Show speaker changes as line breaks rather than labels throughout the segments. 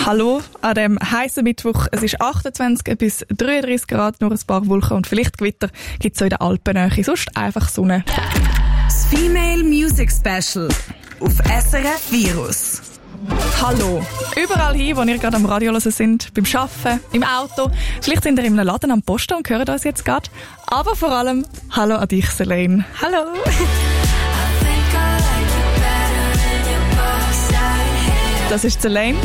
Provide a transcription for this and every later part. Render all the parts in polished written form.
Hallo an diesem heißen Mittwoch. Es ist 28 bis 33 Grad, nur ein paar Wolken und vielleicht Gewitter gibt es so in der Alpennähe. Sonst einfach Sonne.
Das Female Music Special auf SRF Virus.
Hallo. Überall hin, wo ihr gerade am Radio hören sind, beim Arbeiten, im Auto, vielleicht sind ihr in einem Laden am Posten und hören uns jetzt gerade. Aber vor allem, hallo an dich, Selene.
Hallo.
Das ist Selene,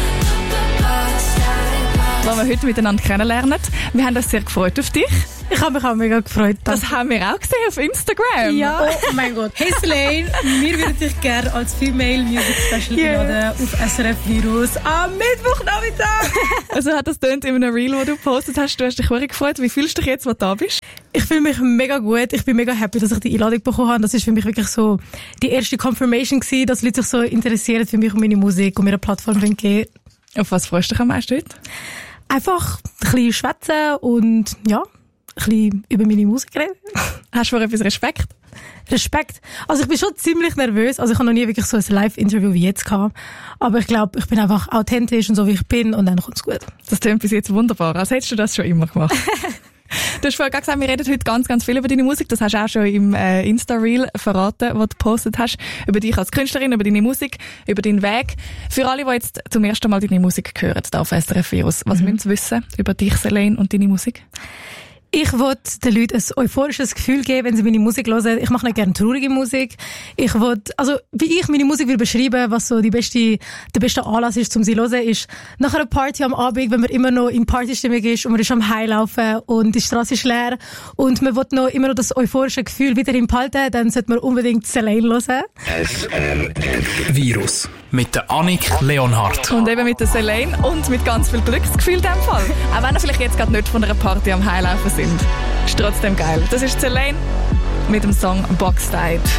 die wir heute miteinander kennenlernen. Wir haben uns sehr gefreut auf dich.
Ich habe mich auch mega gefreut.
Das haben wir auch gesehen auf Instagram.
Ja. Oh mein Gott. Hey Selene, wir würden dich gerne als Female Music Special einladen auf SRF Virus am Mittwochnachmittag.
Also hat das tönt in einem Reel, das du gepostet hast. Du hast dich wirklich gefreut. Wie fühlst du dich jetzt, wo du da bist?
Ich fühle mich mega gut. Ich bin mega happy, dass ich die Einladung bekommen habe. Das ist für mich wirklich so die erste Confirmation gewesen, dass Leute sich so interessieren für mich und meine Musik und mir eine Plattform geben.
Auf was freust du dich am meisten heute?
Einfach ein bisschen schwätzen und ja, ein bisschen über meine Musik reden.
Hast du vor etwas Respekt?
Respekt. Also ich bin schon ziemlich nervös. Also ich habe noch nie wirklich so ein Live-Interview wie jetzt gehabt. Aber ich glaube, ich bin einfach authentisch und so wie ich bin und dann kommt's gut.
Das klingt bis jetzt wunderbar. Als hättest du das schon immer gemacht. Du hast vorher gesagt, wir reden heute ganz, ganz viel über deine Musik. Das hast du auch schon im Insta-Reel verraten, was du gepostet hast. Über dich als Künstlerin, über deine Musik, über deinen Weg. Für alle, die jetzt zum ersten Mal deine Musik hören, da auf SRF Virus, was müssen sie wissen über dich, Selene, und deine Musik?
Ich will den Leuten ein euphorisches Gefühl geben, wenn sie meine Musik hören. Ich mache nicht gerne traurige Musik. Ich will, also, wie ich meine Musik will beschreiben, was so der beste Anlass ist, um sie zu hören, ist nach einer Party am Abend, wenn man immer noch in Partystimmung ist und man ist am Heilaufen und die Straße ist leer und man will noch immer noch das euphorische Gefühl weiterhin behalten, dann sollte man unbedingt Selene hören.
SRF Virus mit der Annik Leonhardt.
Und eben mit der Selene und mit ganz viel Glücksgefühl in dem Fall. Auch wenn ihr vielleicht jetzt gerade nicht von einer Party am Heilaufen sind. Ist trotzdem geil. Das ist Selene mit dem Song Boxed Out.